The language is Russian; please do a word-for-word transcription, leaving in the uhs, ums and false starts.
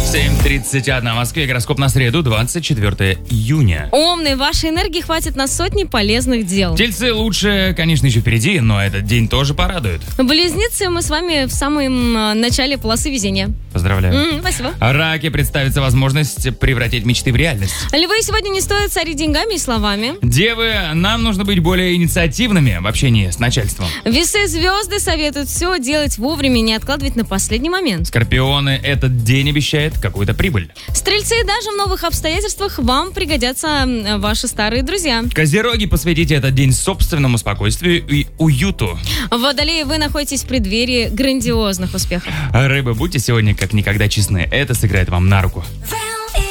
семь тридцать один в Москве. Гороскоп на среду, двадцать четвёртое июня. Умный, вашей энергии хватит на сотни полезных дел. Тельцы лучше, конечно, еще впереди, но этот день тоже порадует. Близнецы, мы с вами в самом э, начале полосы везения. Поздравляю. М, спасибо. Раки, представится возможность превратить мечты в реальность. Львы, сегодня не стоит царить деньгами и словами. Девы, нам нужно быть более инициативными в общении с начальством. Весы, звезды советуют все делать вовремя, не откладывать на последний момент. Скорпионы, этот день обещает какую-то прибыль. Стрельцы, даже в новых обстоятельствах вам пригодятся м, ваши старые друзья. Козероги, посвятите этот день собственному спокойствию и уюту. Водолеи, вы находитесь в преддверии грандиозных успехов. Рыбы, будьте сегодня как никогда честны. Это сыграет вам на руку.